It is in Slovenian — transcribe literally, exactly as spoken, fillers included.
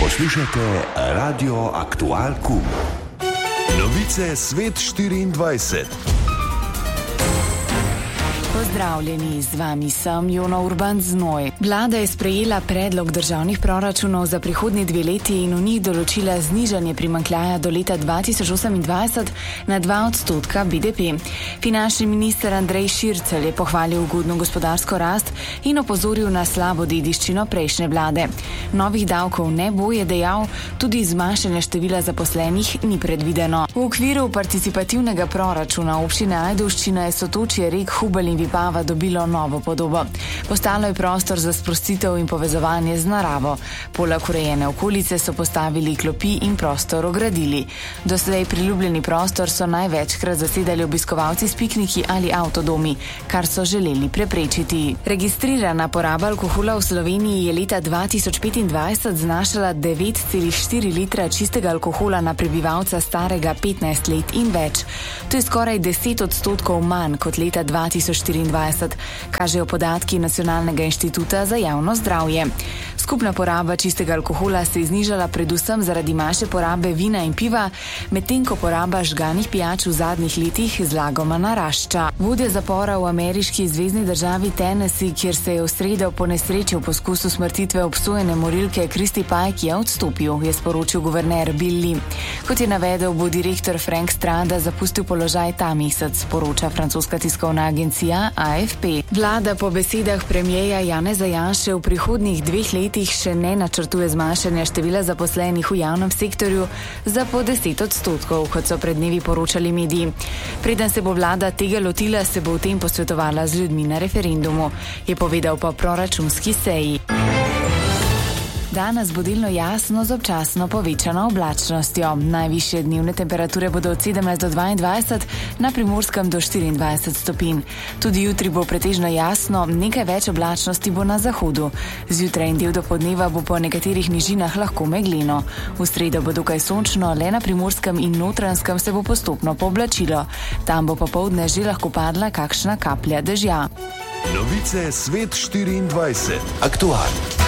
Poslušajte Radio Aktual Kum. Novice Svet štiriindvajset. Pozdravljeni, z vami sem Jona Urban Znoj. Vlada je sprejela predlog državnih proračunov za prihodnji dve leti in v njih določila znižanje primanjkljaja do leta dva tisoč osemindvajset na dva odstotka B D P. Finančni minister Andrej Šircelj je pohvalil ugodno gospodarsko rast in opozoril na slabo dediščino prejšnje vlade. Novih davkov ne bo, je dejal, tudi zmanjšanje števila zaposlenih ni predvideno. V okviru participativnega proračuna občine Ajdovščina je Sotočje, Rek, Hubelj in Vipava dobilo novo podobo. Postalo je prostor za sprostitev in povezovanje z naravo. Poleg urejene okolice so postavili klopi in prostor ogradili. Doslej priljubljeni prostor so največkrat zasedali obiskovalci s pikniki ali avtodomi, kar so želeli preprečiti. Registrirana poraba alkohola v Sloveniji je leta dva tisoč petindvajset znašala devet celih štiri litra čistega alkohola na prebivalca starega petnajst let in več. To je skoraj deset odstotkov manj kot leta dva tisoč štiriindvajset, kažejo podatki Nacionalnega inštituta za javno zdravje. Skupna poraba čistega alkohola se je znižala predvsem zaradi manjše porabe vina in piva, medtem ko poraba žganih pijač v zadnjih letih zlagoma narašča. Vodja zapora v ameriški zvezni državi Tennessee, kjer se je v sredo po nesreči v poskusu smrtitve obsojene morilke Christy Pike, je odstopil, je sporočil guverner Bill Lee. Kot je navedel, bo direktor Frank Strada zapustil položaj ta mesec, sporoča francoska tiskovna agencija A F P. Vlada po besedah premierja Janeza Janše v prihodnjih dveh letih še ne načrtuje zmanjšanja števila zaposlenih v javnem sektorju za po deset odstotkov, kot so pred dnevi poročali mediji. Preden se bo vlada tega lotila, se bo o tem posvetovala z ljudmi na referendumu, je povedal po proračunski seji. Danes bo delno jasno z občasno povečano oblačnostjo. Najvišje dnevne temperature bodo od sedemnajst do dvaindvajset, na Primorskem do štiriindvajset stopinj. Tudi jutri bo pretežno jasno, nekaj več oblačnosti bo na zahodu. Zjutraj in del dopoldneva bo po nekaterih nižinah lahko megleno. V sredo bo dokaj sončno, le na Primorskem in Notranjskem se bo postopno pooblačilo. Tam bo popoldne že lahko padla kakšna kaplja dežja. Novice Svet štiriindvajset. Aktual.